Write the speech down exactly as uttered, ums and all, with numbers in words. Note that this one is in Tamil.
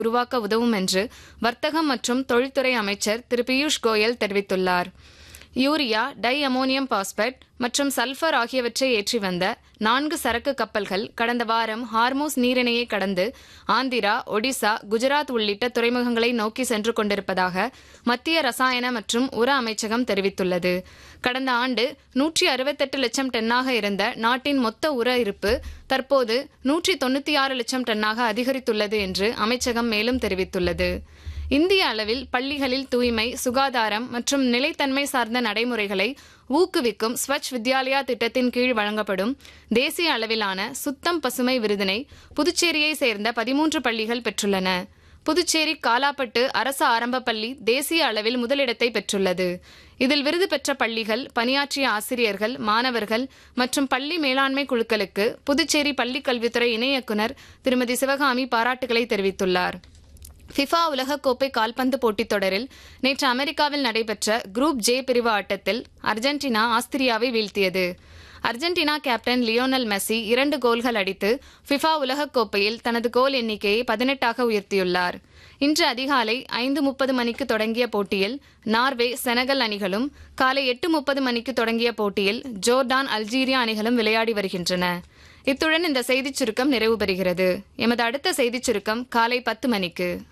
உருவாக்க உதவும் என்று வர்த்தகம் மற்றும் தொழில்துறை அமைச்சர் திரு பியூஷ் கோயல் தெரிவித்துள்ளார். யூரியா, டை அமோனியம் பாஸ்பேட் மற்றும் சல்பர் ஆகியவற்றை ஏற்றி வந்த நான்கு சரக்கு கப்பல்கள் கடந்த வாரம் ஹார்மூஸ் நீரிணையை கடந்து ஆந்திரா, ஒடிசா, குஜராத் உள்ளிட்ட துறைமுகங்களை நோக்கி சென்று கொண்டிருப்பதாக மத்திய ரசாயன மற்றும் உர அமைச்சகம் தெரிவித்துள்ளது. கடந்த ஆண்டு நூற்றி அறுபத்தெட்டு லட்சம் டன்னாக இருந்த நாட்டின் மொத்த உர இருப்பு தற்போது நூற்றி தொண்ணூற்றி ஆறு லட்சம் டன்னாக அதிகரித்துள்ளது என்று அமைச்சகம் மேலும் தெரிவித்துள்ளது. இந்திய அளவில் பள்ளிகளில் தூய்மை, சுகாதாரம் மற்றும் நிலைத்தன்மை சார்ந்த நடைமுறைகளை ஊக்குவிக்கும் ஸ்வச் வித்யாலயா திட்டத்தின் கீழ் வழங்கப்படும் தேசிய அளவிலான சுத்தம் பசுமை விருதினை புதுச்சேரியை சேர்ந்த பதிமூன்று பள்ளிகள் பெற்றுள்ளன. புதுச்சேரி காலாப்பட்டு அரசு ஆரம்ப பள்ளி தேசிய அளவில் முதலிடத்தை பெற்றுள்ளது. இதில் விருது பெற்ற பள்ளிகள், பணியாற்றிய ஆசிரியர்கள், மாணவர்கள் மற்றும் பள்ளி மேலாண்மை குழுக்களுக்கு புதுச்சேரி பள்ளிக் கல்வித்துறை இணை இயக்குநர் திருமதி சிவகாமி பாராட்டுகளை தெரிவித்துள்ளார். ஃபிஃபா உலகக்கோப்பை கால்பந்து போட்டித் தொடரில் நேற்று அமெரிக்காவில் நடைபெற்ற குரூப் ஜே பிரிவு ஆட்டத்தில் அர்ஜென்டினா ஆஸ்திரியாவை வீழ்த்தியது. அர்ஜென்டினா கேப்டன் லியோனல் மெஸ்ஸி இரண்டு கோல்கள் அடித்து ஃபிஃபா உலகக்கோப்பையில் தனது கோல் எண்ணிக்கையை பதினெட்டாக உயர்த்தியுள்ளார். இன்று அதிகாலை ஐந்து முப்பது மணிக்கு தொடங்கிய போட்டியில் நார்வே, செனகல் அணிகளும், காலை எட்டு முப்பது மணிக்கு தொடங்கிய போட்டியில் ஜோர்டான், அல்ஜீரியா அணிகளும் விளையாடி வருகின்றன. இத்துடன் இந்த செய்திச் சுருக்கம் நிறைவு பெறுகிறது. எமது அடுத்த செய்திச் சுருக்கம் காலை பத்து மணிக்கு.